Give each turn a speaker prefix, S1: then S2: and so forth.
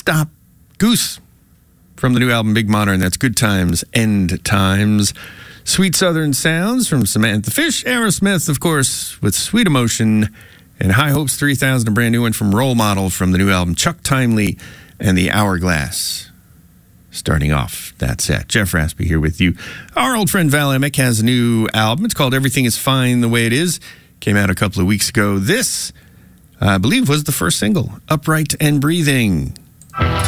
S1: Stop Goose from the new album Big Modern. That's Good Times, End Times. Sweet Southern Sounds from Samantha Fish. Aerosmith, of course, with Sweet Emotion. And High Hopes 3000, a brand new one from Role Model from the new album Chuck Timely and The Hourglass. Starting off that set. Jeff Raspy here with you. Our old friend Val Emick has a new album. It's called Everything Is Fine the Way It Is. Came out a couple of weeks ago. This, I believe, was the first single, Upright and Breathing.